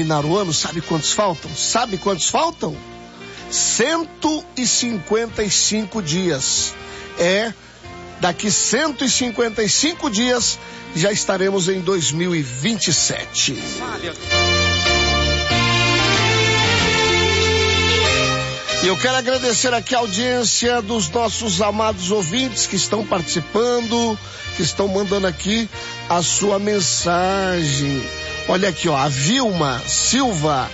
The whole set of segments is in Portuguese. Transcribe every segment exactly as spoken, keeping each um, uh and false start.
terminar o ano, sabe quantos faltam? Sabe quantos faltam? cento e cinquenta e cinco dias. É, daqui cento e cinquenta e cinco dias já estaremos em dois mil e vinte e sete. E eu quero agradecer aqui a audiência dos nossos amados ouvintes que estão participando, que estão mandando aqui a sua mensagem. Olha aqui, ó, a Vilma Silva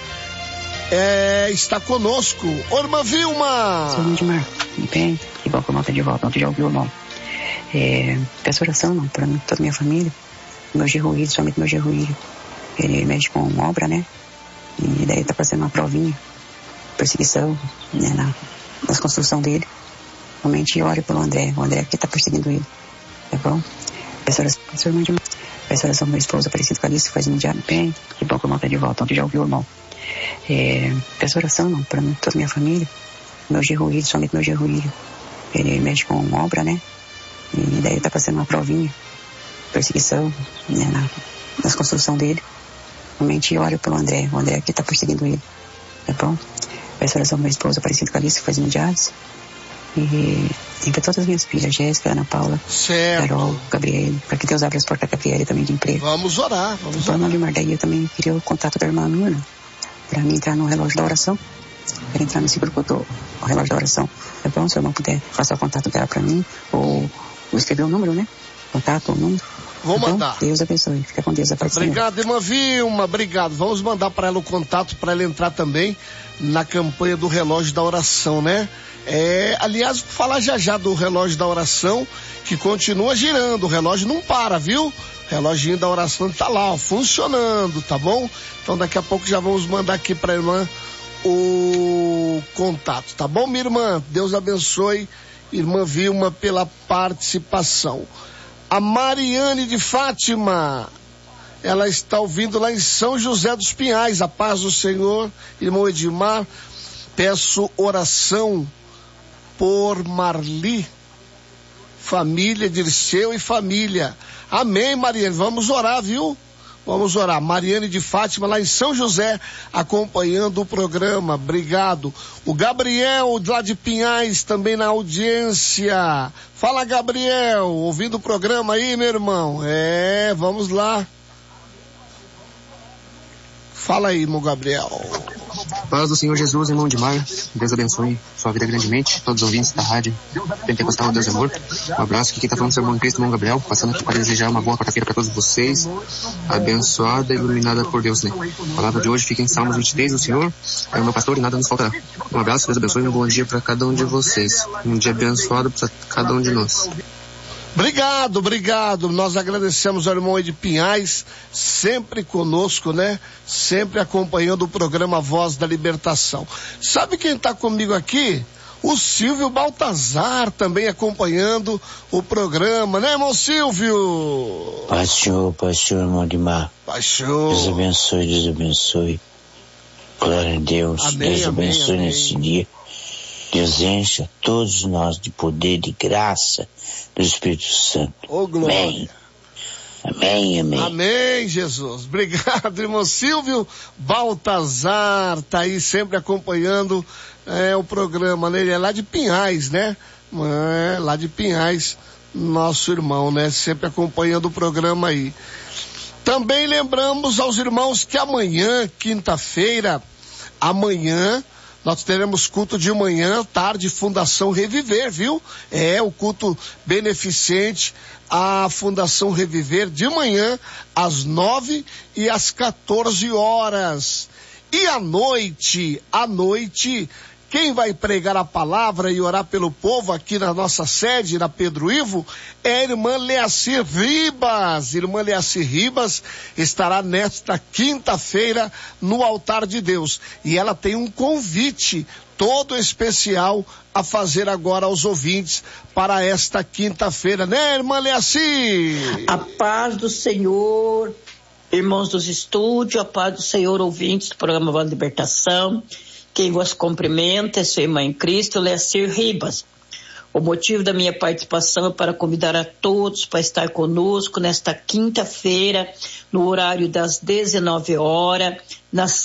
é, está conosco. Ô, irmã Vilma! Sou Edmar, bem, igual que o irmão tá de volta, ontem já ouviu o irmão. É, peço oração, não, para mim, toda a minha família, meu gerruído, somente meu gerruído. Ele mexe com obra, né? E daí tá fazendo uma provinha, perseguição, né, na, na construção dele. Realmente ore pelo André, o André que tá perseguindo ele, tá bom? Peço oração, peço irmão de Peço oração pra minha esposa, Aparecida Calixto, faz um dia bem, que bom que o irmão tá de volta, ontem já ouviu o irmão. É, peço oração, não, para mim, toda a minha família, meu gerruído, somente meu gerruído. Ele mexe com obra, né? E daí tá fazendo uma provinha, perseguição, né, na, na construção dele. Realmente ore pelo André, o André que tá perseguindo ele, tá bom? Peço oração pra minha esposa, Aparecida Calixto, faz um dia. E, e para todas as minhas filhas, Jéssica, Ana Paula, certo. Carol, Gabriele, para que Deus abra as portas da Gabriele também de emprego. Vamos orar, vamos então, orar. Então, daí eu também queria o contato da irmã Mirna, para mim entrar no relógio da oração. Quero entrar nesse grupo do o relógio da oração. É bom, se o irmão puder passar o contato dela para mim, ou, ou escrever o número, né? Contato, o número. Vou então, mandar. Deus abençoe. Fica com Deus. Obrigado, irmã Vilma. Obrigado. Vamos mandar para ela o contato para ela entrar também na campanha do relógio da oração, né? É, aliás, vou falar já já do relógio da oração, que continua girando. O relógio não para, viu? O reloginho da oração tá lá, ó, funcionando, tá bom? Então daqui a pouco já vamos mandar aqui para a irmã o contato, tá bom, minha irmã? Deus abençoe, irmã Vilma, pela participação. A Mariane de Fátima, ela está ouvindo lá em São José dos Pinhais. A paz do Senhor, irmão Edmar. Peço oração por Marli, família, Dirceu e família. Amém, Mariane. Vamos orar, viu? Vamos orar. Mariane de Fátima, lá em São José, acompanhando o programa. Obrigado. O Gabriel, lá de Pinhais, também na audiência. Fala, Gabriel. Ouvindo o programa aí, meu irmão? É, vamos lá. Fala aí, irmão Gabriel. Paz do Senhor Jesus, irmão de mar. Deus abençoe sua vida grandemente. Todos os ouvintes da rádio Pentecostal Deus Amor. Um abraço. Aqui quem está falando é o seu irmão Cristo, irmão Gabriel. Passando aqui para desejar uma boa quarta-feira para todos vocês. Abençoada e iluminada por Deus, né? A palavra de hoje fica em Salmos vinte e três. O Senhor é o meu pastor e nada nos faltará. Um abraço, Deus abençoe e um bom dia para cada um de vocês. Um dia abençoado para cada um de nós. Obrigado, obrigado. Nós agradecemos ao irmão de Pinhais, sempre conosco, né? Sempre acompanhando o programa Voz da Libertação. Sabe quem está comigo aqui? O Silvio Baltazar, também acompanhando o programa, né, irmão Silvio? Pastor, pastor, irmão de mar. Pastor. Deus abençoe, Deus abençoe. Glória a Deus. Amém, Deus amém, abençoe amém. nesse dia. Deus encha todos nós de poder, de graça do Espírito Santo. Ô, glória. Amém. Amém, amém. Amém, Jesus. Obrigado, irmão Silvio Baltazar, tá aí sempre acompanhando é, o programa, né? Ele é lá de Pinhais, né? É, lá de Pinhais, nosso irmão, né? Sempre acompanhando o programa aí. Também lembramos aos irmãos que amanhã, quinta-feira, amanhã, nós teremos culto de manhã, tarde, Fundação Reviver, viu? É, o culto beneficente à Fundação Reviver de manhã, às nove e às quatorze horas. E à noite, à noite, quem vai pregar a palavra e orar pelo povo aqui na nossa sede, na Pedro Ivo, é a irmã Leacir Ribas. Irmã Leacir Ribas estará nesta quinta-feira no altar de Deus. E ela tem um convite todo especial a fazer agora aos ouvintes para esta quinta-feira, né, irmã Leacir? A paz do Senhor, irmãos dos estúdios, a paz do Senhor, ouvintes do programa Voz da Libertação. Quem vos cumprimenta é sua irmã em Cristo, Leacir Ribas. O motivo da minha participação é para convidar a todos para estar conosco nesta quinta-feira, no horário das dezenove horas, na